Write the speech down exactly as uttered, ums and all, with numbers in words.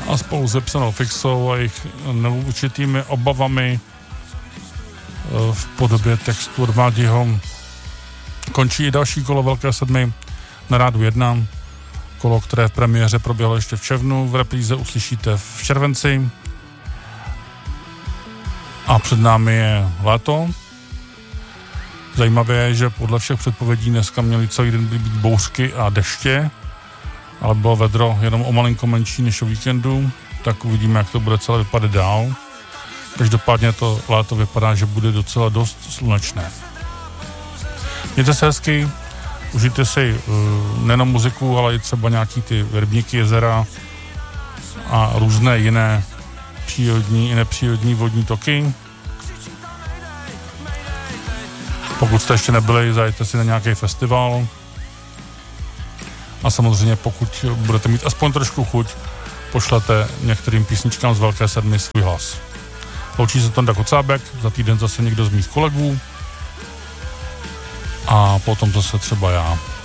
a spolu s Epsonou Fixou a jejich určitými obavami v podobě textu od Mádiho končí i další kolo Velké sedmi na Rádu jedna. Kolo, které v premiéře proběhlo ještě v červnu, v repríze uslyšíte v červenci. A před námi je léto. Zajímavé je, že podle všech předpovědí dneska měli celý den být bouřky a deště, ale bylo vedro jenom o malinko menší než o víkendu, tak uvidíme, jak to bude celé vypadat dál. Každopádně to léto vypadá, že bude docela dost slunečné. Mějte se hezky, užijte si uh, nejenom muziku, ale i třeba nějaký ty rybníky, jezera a různé jiné přírodní i nepřírodní vodní toky. Pokud jste ještě nebyli, zajďte si na nějaký festival. A samozřejmě pokud budete mít aspoň trošku chuť, pošlete některým písničkám z Velké sedmi svůj hlas. Loučí se Tonda Kocábek, za týden zase někdo z mých kolegů a potom zase třeba já.